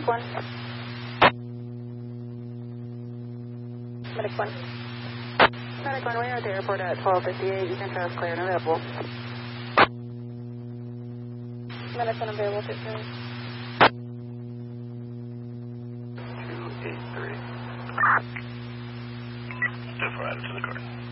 1. Medic 1. Medic 1, we are at the airport at 12:58. You can try us clear and available. Medic 1 available, 15. 283. Different to the car.